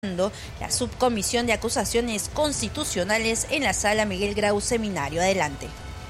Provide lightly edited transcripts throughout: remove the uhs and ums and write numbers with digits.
La subcomisión de acusaciones constitucionales en la sala Miguel Grau Seminario. Adelante.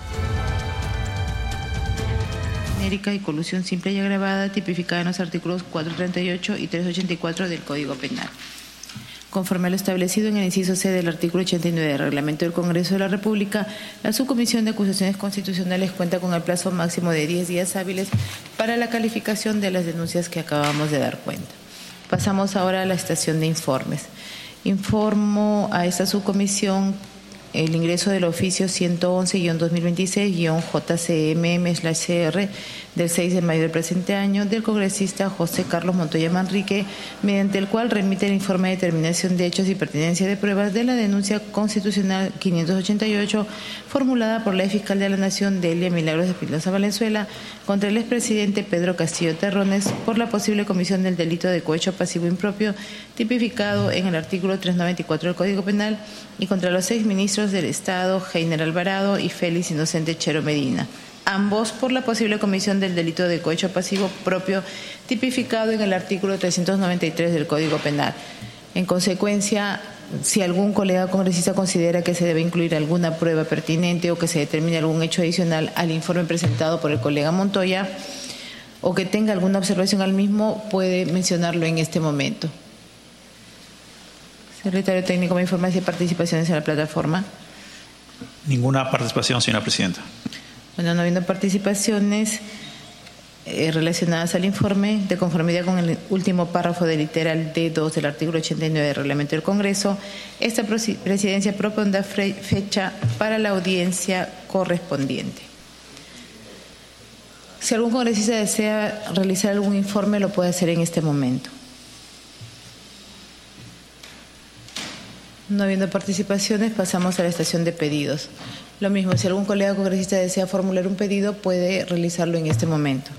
Genérica y colusión simple y agravada tipificada en los artículos 438 y 384 del Código Penal. Conforme a lo establecido en el inciso C del artículo 89 del Reglamento del Congreso de la República, la Subcomisión de Acusaciones Constitucionales cuenta con el plazo máximo de 10 días hábiles para la calificación de las denuncias que acabamos de dar cuenta. Pasamos ahora a la estación de informes. Informo a esta subcomisión el ingreso del oficio 111-2026-JCMM/CR del 6 de mayo del presente año del congresista José Carlos Montoya Manrique, mediante el cual remite el informe de determinación de hechos y pertinencia de pruebas de la denuncia constitucional 588 formulada por la fiscal de la Nación Delia Milagros Espinosa Valenzuela contra el expresidente Pedro Castillo Terrones por la posible comisión del delito de cohecho pasivo impropio tipificado en el artículo 394 del Código Penal y contra los 6 ministros del Estado, Heiner Alvarado y Félix Inocente Chero Medina, ambos por la posible comisión del delito de cohecho pasivo propio tipificado en el artículo 393 del Código Penal. En consecuencia, si algún colega congresista considera que se debe incluir alguna prueba pertinente o que se determine algún hecho adicional al informe presentado por el colega Montoya o que tenga alguna observación al mismo, puede mencionarlo en este momento. Secretario Técnico, ¿me informa si hay participaciones en la plataforma? Ninguna participación, señora presidenta. Bueno, no habiendo participaciones relacionadas al informe, de conformidad con el último párrafo del literal D2 del artículo 89 del Reglamento del Congreso, esta presidencia propondrá fecha para la audiencia correspondiente. Si algún congresista desea realizar algún informe, lo puede hacer en este momento. No habiendo participaciones, pasamos a la estación de pedidos. Lo mismo, si algún colega congresista desea formular un pedido, puede realizarlo en este momento.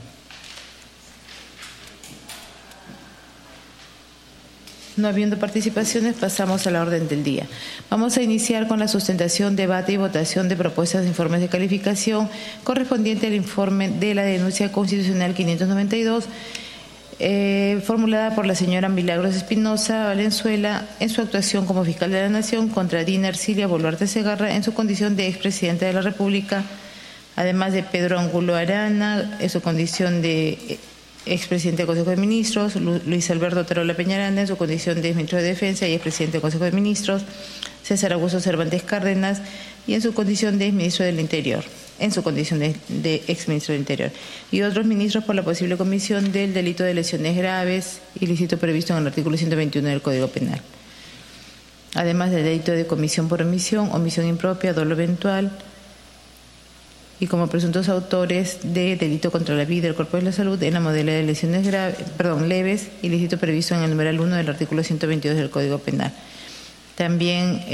No habiendo participaciones, pasamos a la orden del día. Vamos a iniciar con la sustentación, debate y votación de propuestas de informes de calificación correspondiente al informe de la denuncia constitucional 592, formulada por la señora Milagros Espinosa Valenzuela en su actuación como fiscal de la Nación contra Dina Ercilia Boluarte Segarra en su condición de expresidenta de la República, además de Pedro Angulo Arana en su condición de expresidente del Consejo de Ministros, Luis Alberto Tarola Peñaranda en su condición de ministro de Defensa y expresidente del Consejo de Ministros, César Augusto Cervantes Cárdenas y en su condición de exministro del Interior, de exministro del Interior, y otros ministros por la posible comisión del delito de lesiones graves, ilícito previsto en el artículo 121 del Código Penal, además del delito de comisión por omisión impropia, dolo eventual, y como presuntos autores de delito contra la vida, el cuerpo y la salud en la modalidad de lesiones leves, ilícito previsto en el numeral 1 del artículo 122 del Código Penal. También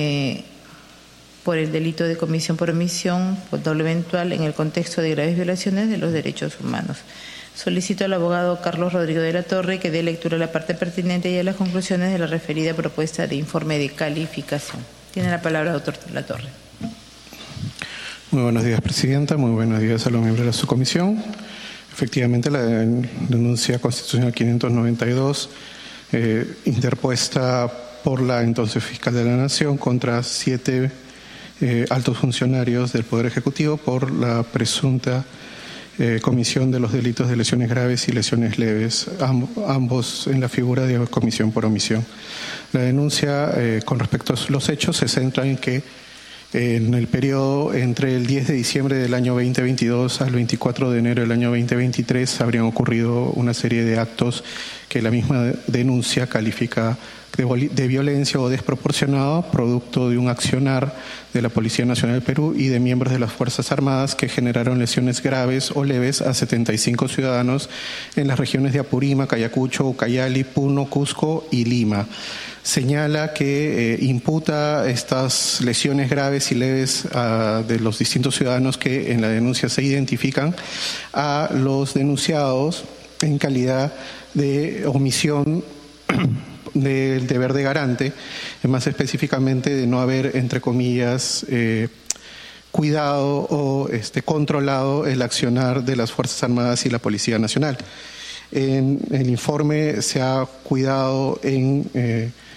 por el delito de comisión por omisión, por doble eventual, en el contexto de graves violaciones de los derechos humanos. Solicito al abogado Carlos Rodrigo de la Torre que dé lectura a la parte pertinente y a las conclusiones de la referida propuesta de informe de calificación. Tiene la palabra, doctor de la Torre. Muy buenos días, presidenta. Muy buenos días a los miembros de la subcomisión. Efectivamente, la denuncia constitucional 592, interpuesta por la entonces fiscal de la Nación contra 7 altos funcionarios del Poder Ejecutivo por la presunta comisión de los delitos de lesiones graves y lesiones leves, ambos en la figura de comisión por omisión. La denuncia con respecto a los hechos se centra en que en el periodo entre el 10 de diciembre del año 2022 al 24 de enero del año 2023 habrían ocurrido una serie de actos que la misma denuncia califica de violencia o desproporcionado, producto de un accionar de la Policía Nacional del Perú y de miembros de las Fuerzas Armadas que generaron lesiones graves o leves a 75 ciudadanos en las regiones de Apurímac, Ayacucho, Ucayali, Puno, Cusco y Lima. Señala que imputa estas lesiones graves y leves de los distintos ciudadanos que en la denuncia se identifican a los denunciados en calidad de omisión del deber de garante, más específicamente de no haber, entre comillas, cuidado o controlado el accionar de las Fuerzas Armadas y la Policía Nacional. En el informe se ha cuidado en